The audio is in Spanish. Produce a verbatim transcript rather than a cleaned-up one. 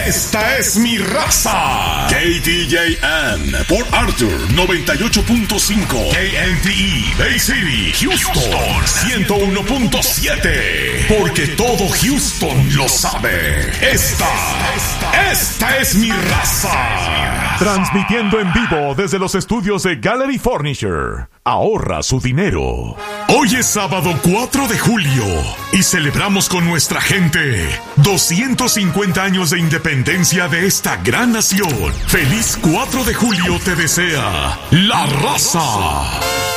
Esta es mi raza. K D J M por Arthur noventa y ocho punto cinco. K N T E Bay City, Houston ciento uno punto siete. Porque todo Houston lo sabe. Esta, esta es mi raza. Transmitiendo en vivo desde los estudios de Gallery Furniture. Ahorra su dinero. Hoy es sábado cuatro de julio y celebramos con nuestra gente doscientos cincuenta años de independencia de esta gran nación. Feliz cuatro de julio te desea La Raza.